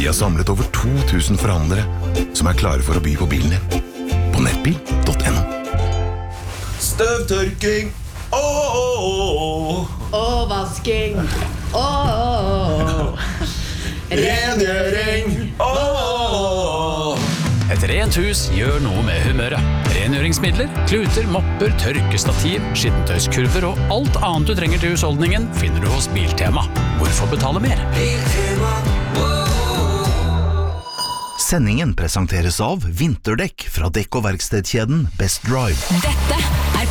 Vi har samlet over 2000 forhandlere som er klare for å by på bilen din. På nettbil.no. Støvtørking. Og vasking. Rengjøring. Et rent hus gjør noe med humøret. Rengjøringsmidler, kluter, mopper, tørkestativ, skittentøyskurver og alt annet du trenger til husholdningen finner du hos Biltema. Hvorfor betale mer? Sendingen presenteres av vinterdekk fra dekk- og verkstedkjeden Best Drive. Dette er